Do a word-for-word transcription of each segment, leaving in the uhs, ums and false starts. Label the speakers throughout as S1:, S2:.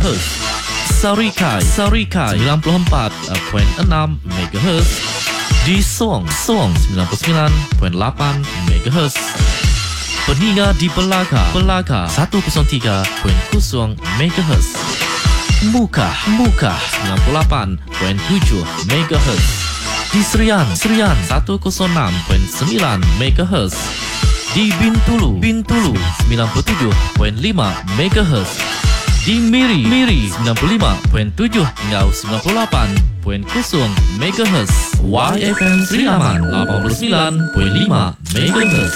S1: megahertz. Sarikai, Sarikai sembilan puluh empat perpuluhan enam megahertz. Di Soang, Soang sembilan puluh sembilan perpuluhan lapan megahertz. Peninga di Belaka, Belaka seratus tiga perpuluhan kosong megahertz. Muka, Muka sembilan puluh lapan perpuluhan tujuh megahertz. Di Serian, Serian seratus enam perpuluhan sembilan megahertz. Di Bintulu, Bintulu sembilan puluh tujuh perpuluhan lima megahertz. Di Miri, Miri sembilan puluh lima perpuluhan tujuh hingga sembilan puluh lapan perpuluhan kosong megahertz. Y F M Sri Aman lapan puluh sembilan perpuluhan lima megahertz.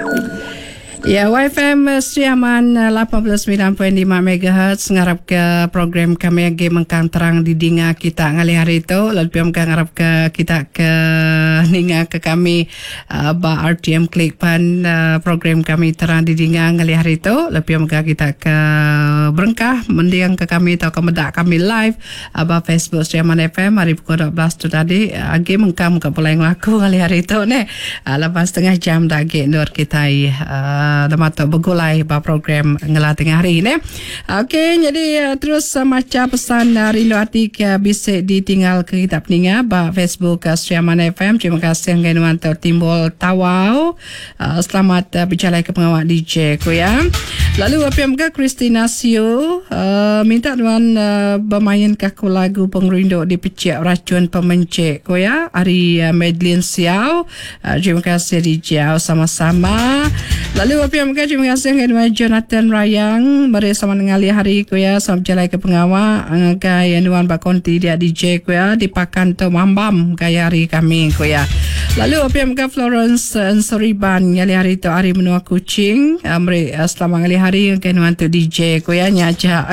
S2: Ya, Y F M Sri Aman lapan puluh sembilan perpuluhan lima megahertz ngarap ke program kami lagi mengkang terang di dinga kita ngali hari itu. Lalu piam mengkang ngarap ke kita ke ninga ke kami uh, ba R T M klik pan uh, program kami terang di dinga ngali hari itu. Lalu piam mengkang kita ke berengkah mendiang ke kami atau ke medak kami live uh, ba Facebook Sri Aman F M hari pukul dua belas tu tadi lagi uh, mengkang mengkang boleh ngelaku ngali hari itu ne. Uh, lepas setengah jam lagi nur kita uh, Lama tu bergulai ba program ngela tengah hari ni. Okey, jadi uh, terus uh, macam pesan uh, rindu hati ke bisa ditinggal ke kita peninga ba Facebook uh, Sri Aman F M. Terima kasih yang genuan timbul tawau. Uh, selamat uh, berjalan ke pengawal D J ku ya. Lalu apa yang ke Christina Sio uh, minta tuan uh, bermain kaku lagu pengrindu di pecik racun pemencik ku ya. Hari uh, Madeline Siau. Uh, terima kasih D J sama-sama. Lalu apa yang terima kasih kepada Jonathan Rayang bersama dengan Ali hari ku ya sama berjalan ke pengawa gaya Nuan Bakonti dia D J ku ya di Pakan tu Mambam gaya hari kami ku ya. Lalu apa yang ke Florence Soriban ngali hari tu hari menua kucing amri selama ngali hari ke Nuan tu D J ku ya nyaja.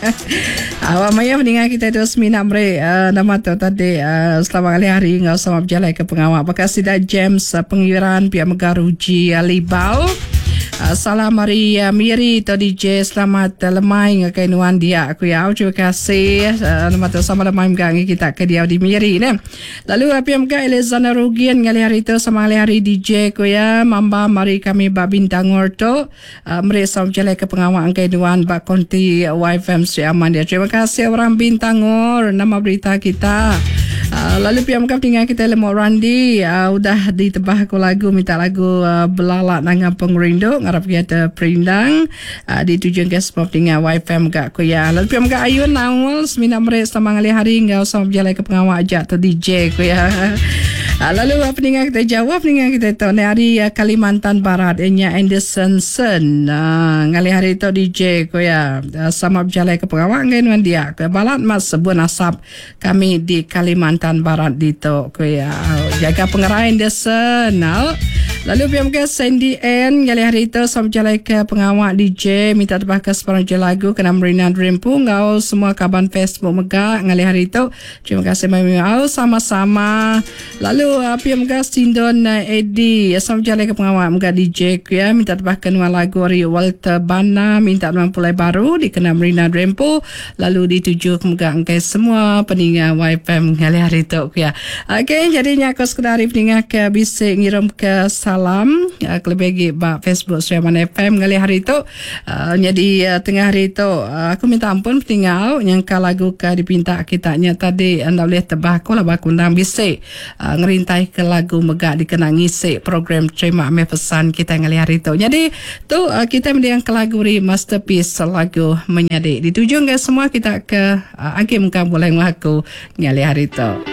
S2: Awak maya mendengar kita tu semina amri nama tu tadi selama ngali hari ngau sama berjalan ke pengawa. Makasih dah James pengiran pihak Megaruji Alibau. Uh, salam hari uh, Miri to D J selamat uh, lemai ngakai nuan dia aku ya terima kasih uh, nama sama lemai mengangi kita ke dia di Miri ni. Lalu apa yang ke Elizana Rugian ngali hari itu sama hari, hari D J ku ya mamba mari kami ba bintang orto uh, meri sama jalan ke pengawal ngakai nuan ba konti Y F M Sri Aman dia. Terima kasih orang bintang or nama berita kita. Uh, lalu pihak mengkap tinggal kita lemok Randy uh, udah ditebah aku lagu minta lagu uh, belalak nangan pengrindu ngarap kita perindang uh, ditujuan ke sebab tinggal Y F M gak ku ya. Lalu pihak mengkap Ayun Nawal semina mereka sama ngali hari enggak usah berjalan ke pengawal ajak tu D J ku ya. Uh, lalu apa tinggal kita jawab tinggal kita tu ni hari uh, Kalimantan Barat enya Anderson Sen uh, ngali hari tu D J ku ya uh, sama berjalan ke pengawal ngan dia ke balat mas sebuah nasab kami di Kalimantan Barat dito ku ya jaga pengarahan desa now. Lalu pihak ke Sandy N ngali hari itu sama berjalan ke pengawal D J minta tebah ke sepanjang je lagu kena Marina Dream pun ngau semua kaban Facebook megak ngali hari itu. Terima kasih memang sama-sama. Lalu pihak ke Sindon Eddie sama berjalan ke pengawal megak D J ku ya minta tebah ke nuan lagu Rio Walter Bana minta nuan pulai baru di kena Marina Dream pun lalu dituju ke megak ke semua peningat Y F M ngali hari itu ku ya. Okey, jadinya aku sekedar peningat ke bisa ngirim ke salam uh, kelebih ba Facebook Sri Aman F M ngali hari itu uh, jadi uh, tengah hari itu uh, aku minta ampun tinggal yang ka lagu ka dipinta kitanya tadi anda boleh tebah aku lah baku undang bisa uh, ngerintai ke lagu megak dikenang ngisi program terima ame pesan kita ngali hari itu. Jadi tu uh, kita mendiang ke lagu ri masterpiece lagu menyadik dituju ke semua kita ke uh, agim ka boleh ngaku ngali hari itu.